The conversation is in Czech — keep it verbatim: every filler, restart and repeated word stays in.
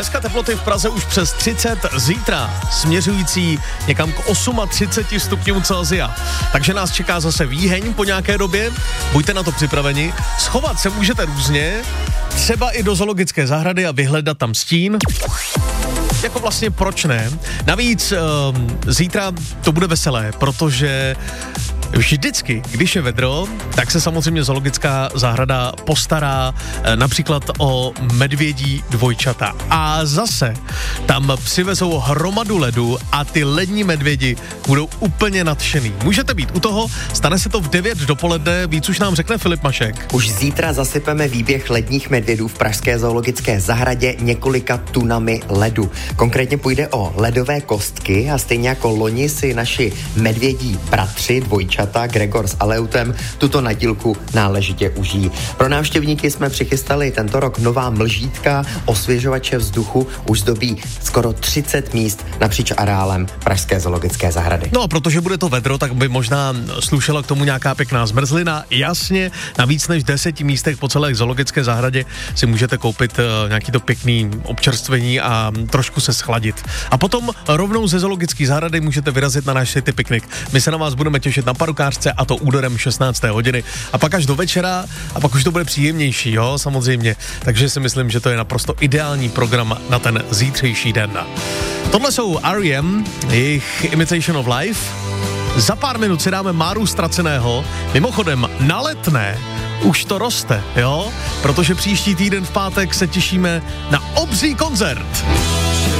Dneska teploty v Praze už přes třicet, zítra směřující někam k třiceti osmi stupňům Celsia. Takže nás čeká zase výheň po nějaké době, buďte na to připraveni. Schovat se můžete různě, třeba i do zoologické zahrady a vyhledat tam stín. Jako vlastně proč ne? Navíc um, zítra to bude veselé, protože vždycky, když je vedro, tak se samozřejmě zoologická zahrada postará e, například o medvědí dvojčata. A zase tam přivezou hromadu ledu a ty lední medvědi budou úplně nadšený. Můžete být u toho, stane se to v devět dopoledne, víc už nám řekne Filip Mašek. Už zítra zasypeme výběh ledních medvědů v pražské zoologické zahradě několika tunami ledu. Konkrétně půjde o ledové kostky a stejně jako loni si naši medvědí bratři dvojčata Gregor s Aleutem tuto nadílku náležitě užijí. Pro návštěvníky jsme přichystali tento rok nová mlžítka, osvěžovače vzduchu, už zdobí skoro třicet míst napříč areálem pražské zoologické zahrady. No, protože bude to vedro, tak by možná slušela k tomu nějaká pěkná zmrzlina. Jasně, na víc než deseti místech po celé zoologické zahradě si můžete koupit uh, nějaký to pěkný občerstvení a trošku se schladit. A potom rovnou ze zoologické zahrady můžete vyrazit na náš city piknik. My se na vás budeme těšit na Parukárce a to úderem šestnácté hodiny a pak až do večera a pak už to bude příjemnější, jo, samozřejmě. Takže si myslím, že to je naprosto ideální program na ten zítřejší den. Tohle jsou R E M, jejich Imitation of Life. Za pár minut si dáme Máru Ztraceného. Mimochodem, na Letné už to roste, jo? Protože příští týden v pátek se těšíme na obří koncert.